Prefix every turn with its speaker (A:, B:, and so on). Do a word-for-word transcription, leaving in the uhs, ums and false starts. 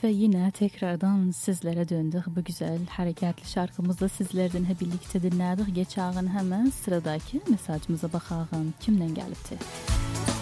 A: ve yine tekrardan sizlere döndük. Bu güzel hareketli şarkımızda sizlerden hep birlikte dinledik. Geçağın hemen sıradaki mesajımıza bakalım kimden gelipti.